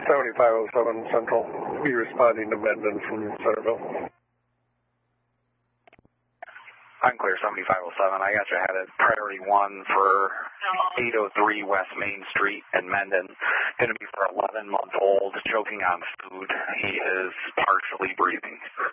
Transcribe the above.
7507 Central, be responding to Mendon from Centerville. Unclear 7507. I got you had it priority 1 for 803 West Main Street in Mendon. Going to be for 11-month-old, choking on food. He is partially breathing.